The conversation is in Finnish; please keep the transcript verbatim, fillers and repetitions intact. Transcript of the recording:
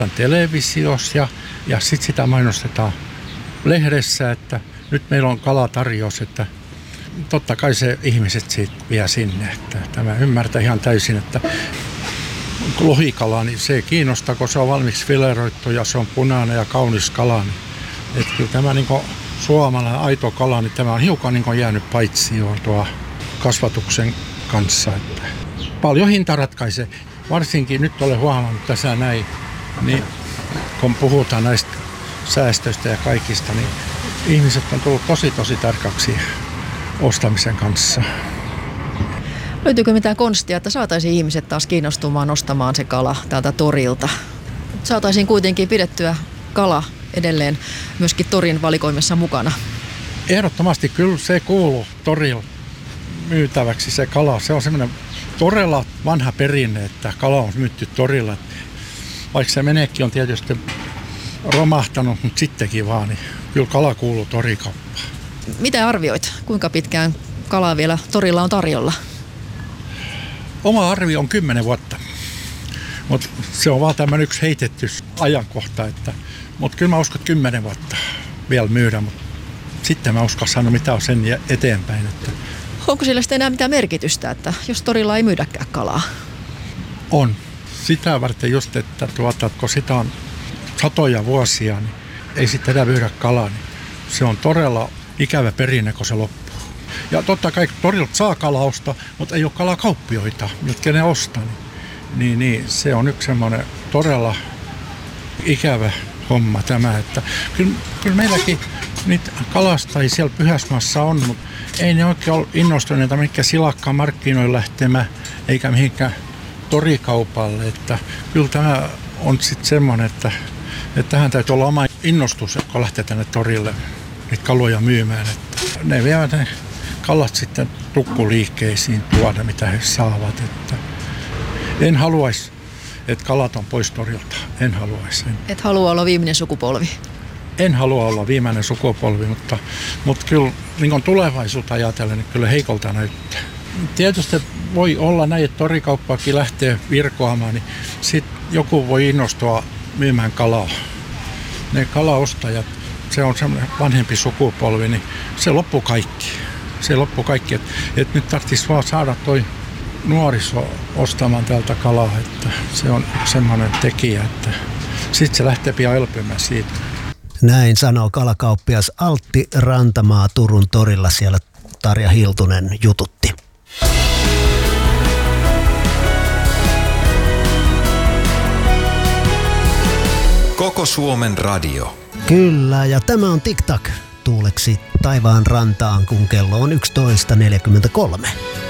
televisiossa ja, ja sitten sitä mainostetaan lehdessä, että nyt meillä on kalatarjous, että totta kai se ihmiset siitä vie sinne. Että tämä ymmärtää ihan täysin, että lohikala, niin se ei kiinnosta, kun se on valmiiksi fileroittu ja se on punainen ja kaunis kala. Niin, että kyllä tämä niin kuin suomalainen aito kala, niin tämä on hiukan niin kuin jäänyt paitsioon tuo kasvatuksen kanssa. Että paljon hinta ratkaisee. Varsinkin nyt olen huomannut tässä näin, niin kun puhutaan näistä säästöistä ja kaikista, niin ihmiset on tullut tosi tosi tarkaksi ostamisen kanssa. Löytyykö mitään konstia, että saataisiin ihmiset taas kiinnostumaan ostamaan se kala täältä torilta? Saataisiin kuitenkin pidettyä kala edelleen myöskin torin valikoimassa mukana. Ehdottomasti kyllä se kuuluu torilla myytäväksi se kala. Se on semmoinen todella vanha perinne, että kala on myytty torilla. Vaikka se menekki on tietysti romahtanut, mutta sittenkin vaan, niin kyllä kala kuuluu torikauppaan. Mitä arvioit? Kuinka pitkään kalaa vielä torilla on tarjolla? Oma arvio on kymmenen vuotta, mutta se on vaan tämmöinen yksi heitetty ajankohta. Että, mutta kyllä mä uskon, että kymmenen vuotta vielä myydä, mutta sitten mä uskon sanoa, mitä on sen eteenpäin. Että onko sillä sitten enää mitään merkitystä, että jos torilla ei myydäkään kalaa? On. Sitä varten just, että tuota, kun sitä on satoja vuosia, niin ei sitten enää myydä kalaa. Niin se on todella ikävä perinne, kun se loppuu. Ja totta kai torilta saa kalausta, mutta ei ole kalakauppioita, jotka ne ostaa. Niin, niin se on yksi semmoinen todella ikävä homma tämä. Että kyllä, kyllä meilläkin niitä kalastajia siellä Pyhäsmaassa on, mutta ei ne oikein ole innostuneita mihinkään silakkaan markkinoille lähtemään, eikä mihinkään torikaupalle. Että kyllä tämä on sitten semmoinen, että, että tähän täytyy olla oma innostus, kun lähtee tänne torille niitä kaloja myymään. Että ne vievät ne kalat sitten tukkuliikkeisiin tuoda, mitä he saavat. Että en haluaisi, että kalat on pois torilta. En haluaisi. Et halua olla viimeinen sukupolvi? En halua olla viimeinen sukupolvi, mutta, mutta kyllä niin tulevaisuutta ajatellen, niin kyllä heikolta näyttää. Tietysti voi olla näin, että torikauppaakin lähtee virkoamaan, niin sitten joku voi innostua myymään kalaa. Ne kalaostajat, se on semmoinen vanhempi sukupolvi, niin se loppuu kaikki. Se loppuu kaikki, että, että nyt tarvitsisi vaan saada toi nuoriso ostamaan täältä kalaa, että se on semmoinen tekijä, että sitten se lähtee pian elpymään siitä. Näin sanoo kalakauppias Altti Rantamaa Turun torilla, siellä Tarja Hiltunen jututti. Koko Suomen radio. Kyllä, ja tämä on TikTok tuuleksi taivaan rantaan, kun kello on yksitoista neljäkymmentäkolme.